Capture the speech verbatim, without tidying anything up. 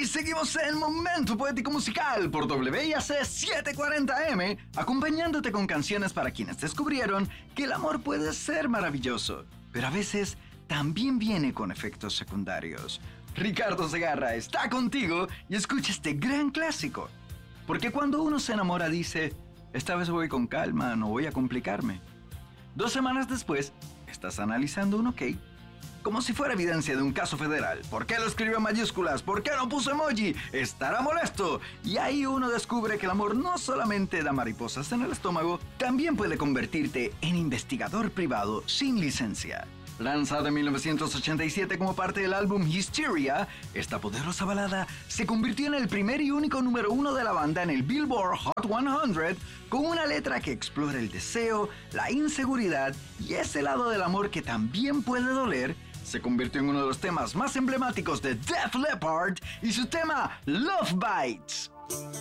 Y seguimos en Momento Poético Musical por W I A C setecientos cuarenta M, acompañándote con canciones para quienes descubrieron que el amor puede ser maravilloso, pero a veces también viene con efectos secundarios. Ricardo Segarra está contigo y escucha este gran clásico. Porque cuando uno se enamora dice, esta vez voy con calma, no voy a complicarme. Dos semanas después, estás analizando un ok, como si fuera evidencia de un caso federal. ¿Por qué lo escribió en mayúsculas? ¿Por qué no puso emoji? ¿Estará molesto? Y ahí uno descubre que el amor no solamente da mariposas en el estómago, también puede convertirte en investigador privado sin licencia. Lanzada en mil novecientos ochenta y siete como parte del álbum Hysteria, esta poderosa balada se convirtió en el primer y único número uno de la banda en el Billboard Hot cien, con una letra que explora el deseo, la inseguridad y ese lado del amor que también puede doler. Se convirtió en uno de los temas más emblemáticos de Def Leppard y su tema Love Bites.